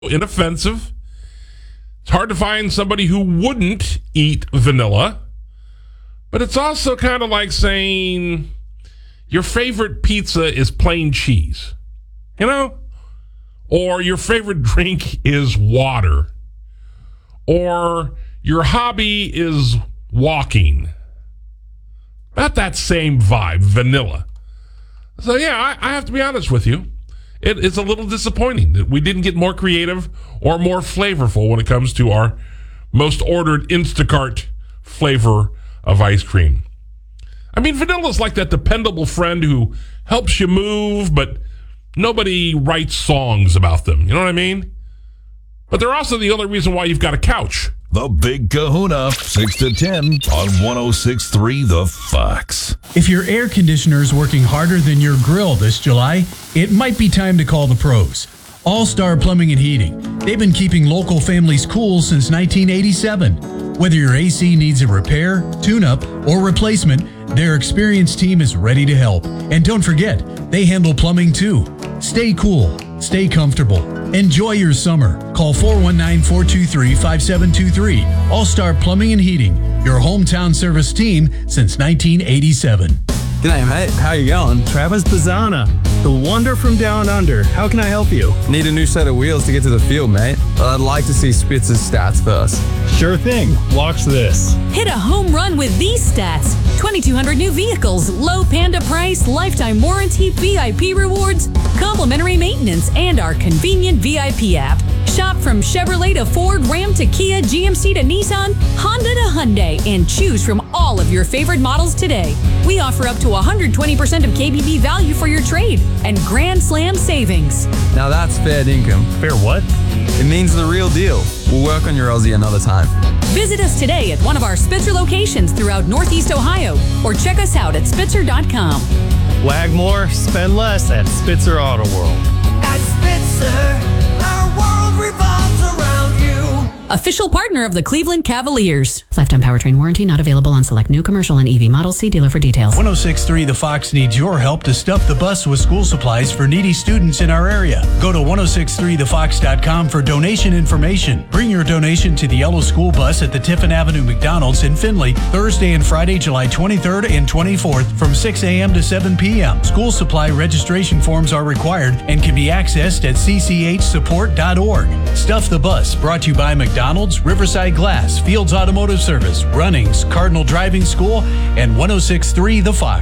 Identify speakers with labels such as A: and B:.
A: inoffensive. It's hard to find somebody who wouldn't eat vanilla. But it's also kind of like saying your favorite pizza is plain cheese, you know? Or your favorite drink is water. Or your hobby is walking. About that same vibe, vanilla. So yeah, I have to be honest with you. It's a little disappointing that we didn't get more creative or more flavorful when it comes to our most ordered Instacart flavor of ice cream. I mean, vanilla's like that dependable friend who helps you move, but nobody writes songs about them. You know what I mean? But they're also the only reason why you've got a couch.
B: The Big Kahuna, 6 to 10 on 106.3 The Fox.
C: If your air conditioner is working harder than your grill this July, it might be time to call the pros. All-Star Plumbing and Heating. They've been keeping local families cool since 1987. Whether your AC needs a repair, tune-up, or replacement, their experienced team is ready to help. And don't forget, they handle plumbing too. Stay cool. Stay comfortable. Enjoy your summer. Call 419-423-5723. All-Star Plumbing and Heating, your hometown service team since 1987.
D: G'day, mate. How you going?
E: Travis Bazzana, the wonder from down under. How can I help you?
D: Need a new set of wheels to get to the field, mate. But I'd like to see Spitz's stats first.
E: Sure thing. Watch this.
F: Hit a home run with these stats. 2,200 new vehicles, low Panda price, lifetime warranty, VIP rewards, complimentary maintenance, and our convenient VIP app. Shop from Chevrolet to Ford, Ram to Kia, GMC to Nissan, Honda to Hyundai, and choose from all of your favorite models today. We offer up to 120% of KBB value for your trade and Grand Slam savings.
D: Now that's fair income.
E: Fair what?
D: It means the real deal. We'll work on your Aussie another time.
F: Visit us today at one of our Spitzer locations throughout Northeast Ohio or check us out at Spitzer.com.
E: Wag more, spend less at Spitzer Auto World.
G: At Spitzer, our world revolves around you.
F: Official partner of the Cleveland Cavaliers. Lifetime powertrain warranty not available on select new commercial and EV models. See dealer for details.
C: 106.3 The Fox needs your help to stuff the bus with school supplies for needy students in our area. Go to 1063thefox.com for donation information. Bring your donation to the Yellow School Bus at the Tiffin Avenue McDonald's in Findlay, Thursday and Friday, July 23rd and 24th from 6 a.m. to 7 p.m. School supply registration forms are required and can be accessed at cchsupport.org. Stuff the Bus, brought to you by McDonald's, Riverside Glass, Fields Automotive Service, Runnings, Cardinal Driving School, and 106.3 The Fox.